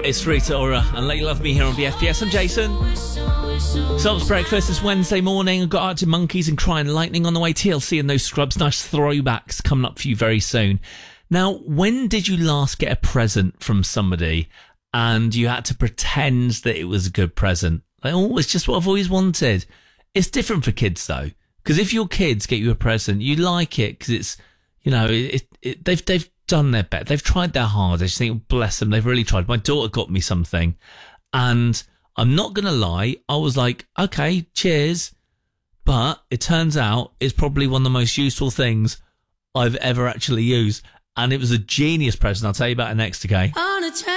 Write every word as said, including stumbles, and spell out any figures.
It's Rita Ora and Let You Love Me here on B F B S. I'm Jason. Subs breakfast is Wednesday morning. I've got Arctic Monkeys and Crying Lightning on the way. T L C and those Scrubs. Nice throwbacks coming up for you very soon. Now, when did you last get a present from somebody and you had to pretend that it was a good present? Like, oh, it's just what I've always wanted. It's different for kids, though. Because if your kids get you a present, you like it because it's, you know, it, it, they've they've done their best. They've tried their hardest. I think, bless them, they've really tried. My daughter got me something, and I'm not going to lie, I was like, okay, cheers. But it turns out it's probably one of the most useful things I've ever actually used. And it was a genius present. I'll tell you about it next, okay?